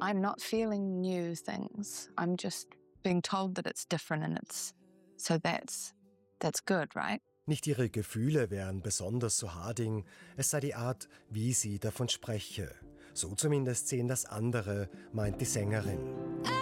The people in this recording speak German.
I'm not feeling new things. I'm just being told that it's different and that's good, right? Nicht ihre Gefühle wären besonders, so Harding, es sei die Art, wie sie davon spreche. So zumindest sehen das andere, meint die Sängerin.